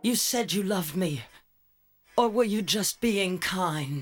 You said you loved me. Or were you just being kind?